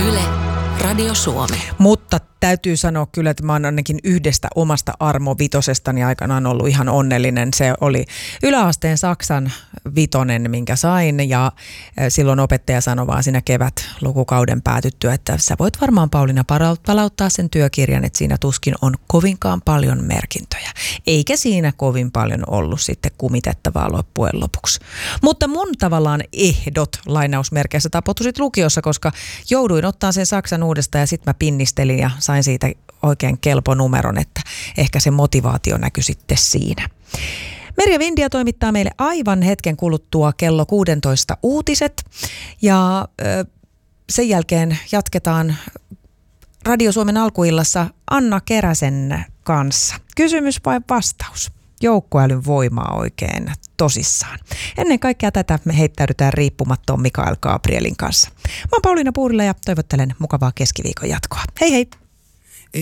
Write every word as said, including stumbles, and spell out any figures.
Yle, Radio Suomi. Mutta täytyy sanoa kyllä, että mä oon ainakin yhdestä omasta Armo Vitosestani aikanaan ollut ihan onnellinen. Se oli yläasteen Saksan vitonen, minkä sain, ja silloin opettaja sanoi vaan siinä kevät-lukukauden päätyttyä, että sä voit varmaan, Pauliina, palauttaa sen työkirjan, että siinä tuskin on kovinkaan paljon merkintöjä. Eikä siinä kovin paljon ollut sitten kumitettavaa loppujen lopuksi. Mutta mun tavallaan ehdot lainausmerkeissä tapahtui sitten lukiossa, koska jouduin ottaa sen Saksan uudestaan ja sitten mä pinnistelin ja sain siitä oikein kelpo numeron, että ehkä se motivaatio näkyi sitten siinä. Merja Vindia toimittaa meille aivan hetken kuluttua kello kuusitoista uutiset ja ö, sen jälkeen jatketaan Radio Suomen alkuillassa Anna Keräsen kanssa. Kysymys vai vastaus? Joukkoälyn voimaa oikein tosissaan. Ennen kaikkea tätä me heittäydytään riippumattoon Mikael Gabrielin kanssa. Mä oon Pauliina Puurila ja toivottelen mukavaa keskiviikon jatkoa. Hei hei!